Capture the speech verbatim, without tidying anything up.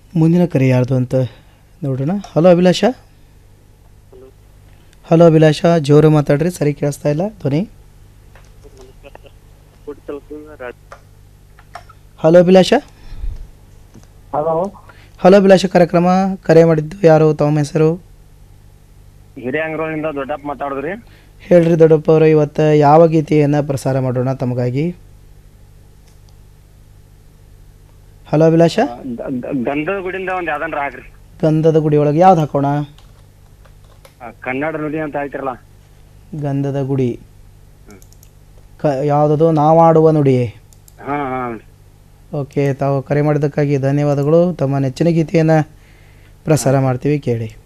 ಮುಂದಿನ ಕರೆ ಯಾರ್ದು ಅಂತ ನೋಡೋಣ. ಹಲೋ ಅಭಿಲಾಷ. ಹಲೋ ಅಭಿಲಾಷ, ಜೋರು ಮಾತಾಡ್ರಿ, ಸರಿ ಕೇಳಿಸ್ತಾ ಇಲ್ಲ ಧ್ವನಿ. ಹಲೋ ಅಭಿಲಾಷ. ಹಲೋ ಹಲೋ ಅಭಿಲಾಷ, ಕಾರ್ಯಕ್ರಮ ಕರೆ ಮಾಡಿದ್ದು ಯಾರು, ತಮ್ಮ ಹೆಸರು? ಹಿರಿಯಂಗ್ರೋಳಿಂದ ದೊಡ್ಡಪ್ಪ ಮಾತಾಡಿದ್ರಿ. ಹೇಳ್ರಿ ದೊಡ್ಡಪ್ಪ ಅವರು, ಇವತ್ತು ಯಾವ ಗೀತೆಯನ್ನು ಪ್ರಸಾರ ಮಾಡೋಣ ತಮಗಾಗಿ? ಹಲೋ ಅಭಿಲಾಷ. ಗಂಧದ ಗುಡಿಯಿಂದ ಒಂದು ಯಾವ್ದನ್ರ ಹಾಕ್ರಿ. ಗಂಧದ ಗುಡಿ ಒಳಗೆ ಯಾವ್ದು ಹಾಕೋಣ? ಕನ್ನಡ ನುಡಿ ಅಂತ ಆಯ್ತಿರಲ್ಲ. ಗಂಧದ ಗುಡಿ ಕ ಯಾವುದದು? ನಾವಾಡುವ ನುಡಿ. ಹಾಂ ಹಾಂ. ಓಕೆ, ತಾವು ಕರೆ ಮಾಡಿದ್ದಕ್ಕಾಗಿ ಧನ್ಯವಾದಗಳು. ತಮ್ಮ ನೆಚ್ಚಿನ ಗೀತೆಯನ್ನು ಪ್ರಸಾರ ಮಾಡ್ತೀವಿ, ಕೇಳಿ.